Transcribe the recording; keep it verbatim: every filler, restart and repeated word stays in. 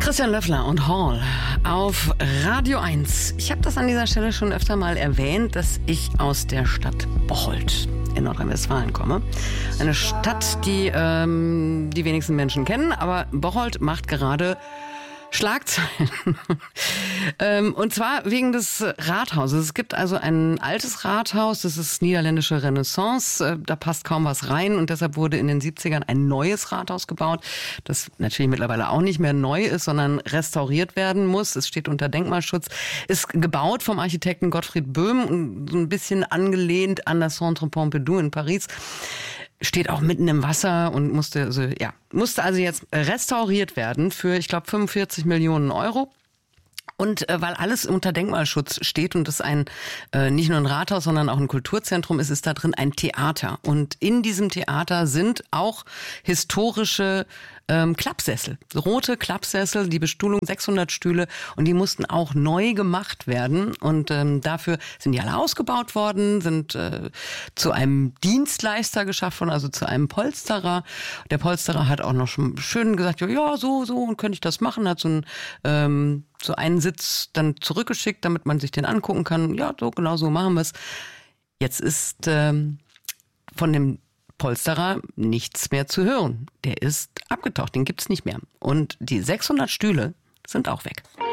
Christian Löffler und Hall auf Radio eins. Ich habe das an dieser Stelle schon öfter mal erwähnt, dass ich aus der Stadt Bocholt in Nordrhein-Westfalen komme. Eine Stadt, die ähm, die wenigsten Menschen kennen, aber Bocholt macht gerade Schlagzeilen. ähm, und zwar wegen des Rathauses. Es gibt also ein altes Rathaus, das ist niederländische Renaissance. Äh, da passt kaum was rein und deshalb wurde in den siebzigern ein neues Rathaus gebaut, das natürlich mittlerweile auch nicht mehr neu ist, sondern restauriert werden muss. Es steht unter Denkmalschutz. Ist gebaut vom Architekten Gottfried Böhm und so ein bisschen angelehnt an das Centre Pompidou in Paris. Steht auch mitten im Wasser und musste also, ja, musste also jetzt restauriert werden für, ich glaube, fünfundvierzig Millionen Euro. Und äh, weil alles unter Denkmalschutz steht und es ein äh, nicht nur ein Rathaus, sondern auch ein Kulturzentrum ist, ist da drin ein Theater. Und in diesem Theater sind auch historische ähm, Klappsessel, rote Klappsessel, die Bestuhlung sechshundert Stühle und die mussten auch neu gemacht werden. Und ähm, dafür sind die alle ausgebaut worden, sind äh, zu einem Dienstleister geschafft worden, also zu einem Polsterer. Der Polsterer hat auch noch schon schön gesagt, ja, so, so, und könnte ich das machen, hat so ein ähm, so einen Sitz dann zurückgeschickt, damit man sich den angucken kann. Ja, so genau so machen wir es. Jetzt ist ähm, von dem Polsterer nichts mehr zu hören. Der ist abgetaucht, den gibt's nicht mehr. Und die sechshundert Stühle sind auch weg.